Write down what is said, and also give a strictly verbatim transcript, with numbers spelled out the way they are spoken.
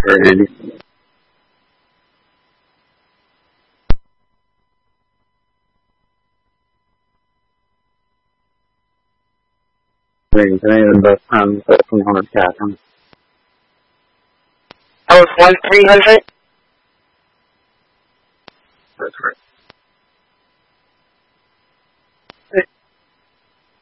for Andy. Mình cho nên là đợt tham tự không hoàn trả thăm. I was one three hundred. That's right.